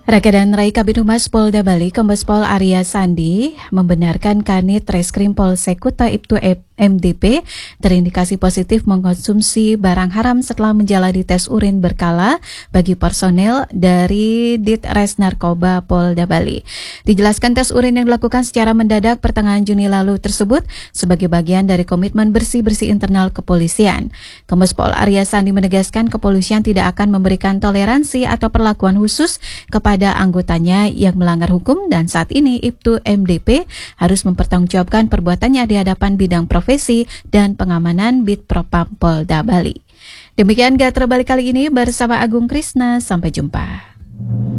Raka dan Rai Kabid Humas Polda Bali, Kombes Pol Arya Sandi, membenarkan Kanit Reskrim Polsek Kuta Ibtu MDP terindikasi positif mengkonsumsi barang haram setelah menjalani tes urin berkala bagi personel dari Ditres Narkoba Polda Bali. Dijelaskan tes urin yang dilakukan secara mendadak pertengahan Juni lalu tersebut sebagai bagian dari komitmen bersih-bersih internal kepolisian. Kombes Pol Arya Sandi menegaskan kepolisian tidak akan memberikan toleransi atau perlakuan khusus kepada anggotanya yang melanggar hukum dan saat ini Ibtu MDP harus mempertanggungjawabkan perbuatannya di hadapan bidang profesi dan pengamanan Bitpropam Polda Bali. Demikian Gatra Bali kali ini bersama Agung Krisna. Sampai jumpa.